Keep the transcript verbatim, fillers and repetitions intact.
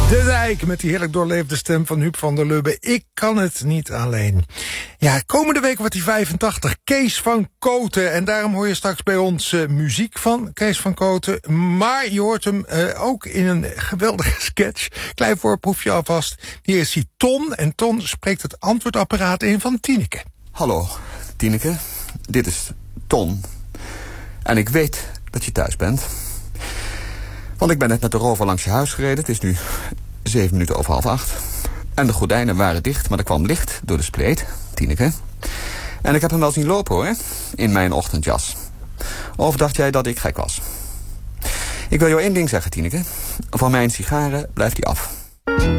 De Dijk met die heerlijk doorleefde stem van Huub van der Lubbe. Ik kan het niet alleen. Ja, komende week wordt hij vijfentachtig. Kees van Kooten. En daarom hoor je straks bij ons uh, muziek van Kees van Kooten. Maar je hoort hem uh, ook in een geweldige sketch. Klein voorproefje alvast. Hier is hij Ton. En Ton spreekt het antwoordapparaat in van Tineke. Hallo, Tineke. Dit is Ton. En ik weet dat je thuis bent. Want ik ben net met de rover langs je huis gereden. Het is nu zeven minuten over half acht. En de gordijnen waren dicht, maar er kwam licht door de spleet, Tineke. En ik heb hem wel zien lopen, hoor, in mijn ochtendjas. Of dacht jij dat ik gek was? Ik wil jou één ding zeggen, Tineke. Van mijn sigaren blijft hij af.